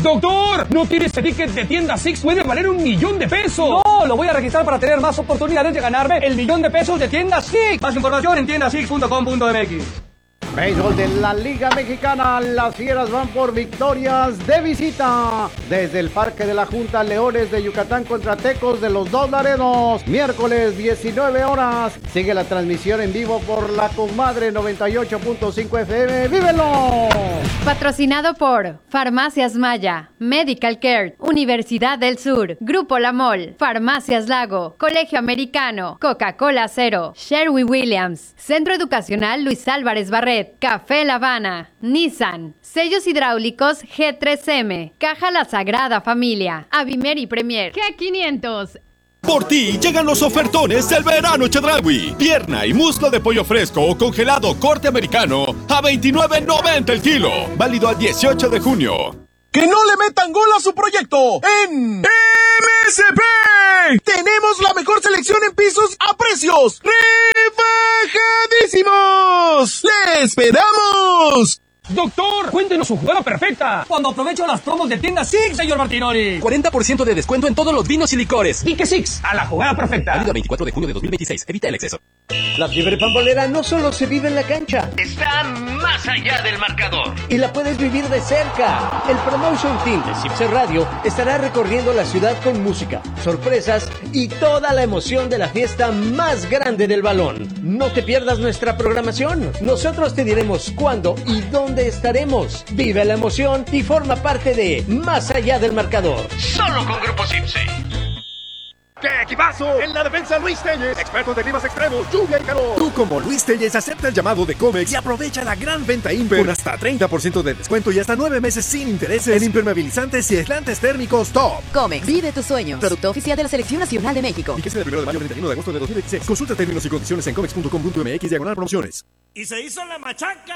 ¡Doctor! ¿No tienes ese ticket de tienda Six? ¡Puede valer $1,000,000! No, lo voy a registrar para tener más oportunidades de ganarme el $1,000,000 de tienda Six. Más información en tiendasix.com.mx. Béisbol de la Liga Mexicana, las Fieras van por victorias de visita. Desde el Parque de la Junta, Leones de Yucatán contra Tecos de los Dos Laredos. Miércoles 19 horas. Sigue la transmisión en vivo por la Comadre 98.5 FM. ¡Vívelo! Patrocinado por Farmacias Maya, Medical Care, Universidad del Sur, Grupo La Mol, Farmacias Lago, Colegio Americano, Coca-Cola Cero, Sherwin-Williams, Centro Educacional Luis Álvarez Barret, Café La Habana, Nissan, Sellos Hidráulicos G3M, Caja La Sagrada Familia, Avimer y Premier, G500. Por ti llegan los ofertones del verano Chedraui. Pierna y muslo de pollo fresco o congelado corte americano a $29.90 el kilo. Válido al 18 de junio. ¡Que no le metan gol a su proyecto! ¡En MSP! ¡Tenemos la mejor selección en pisos a precios rebajadísimos! ¡Le esperamos! ¡Doctor! ¡Cuéntenos su jugada perfecta! Cuando aprovecho las promos de tienda Six, señor Martinoli. 40% de descuento en todos los vinos y licores. Pique Six, a la jugada perfecta. Válido 24 de junio de 2026. Evita el exceso. La fiebre pambolera no solo se vive en la cancha. Está más allá del marcador. Y la puedes vivir de cerca. El Promotion Team de Cipse Radio estará recorriendo la ciudad con música, sorpresas y toda la emoción de la fiesta más grande del balón. No te pierdas nuestra programación. Nosotros te diremos cuándo y dónde estaremos. Vive la emoción y forma parte de Más allá del marcador. Solo con Grupo Cipse. ¡Qué equipazo! En la defensa, Luis Telles, expertos de climas extremos, lluvia y calor. Tú, como Luis Telles, acepta el llamado de Comex y aprovecha la gran venta Imper con hasta 30% de descuento y hasta 9 meses sin intereses en impermeabilizantes y aislantes térmicos top. Comex, vive tus sueños. Producto oficial de la Selección Nacional de México. Fíjese del 1 de mayo al 31 de agosto de 2016. Consulta términos y condiciones en comex.com.mx/promociones. Y se hizo la machaca.